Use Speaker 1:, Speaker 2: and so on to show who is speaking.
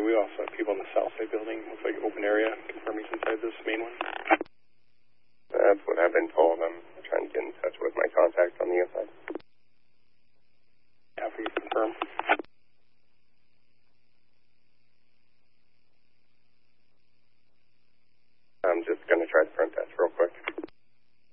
Speaker 1: We also have people in the south side building. Looks like open area, confirming some type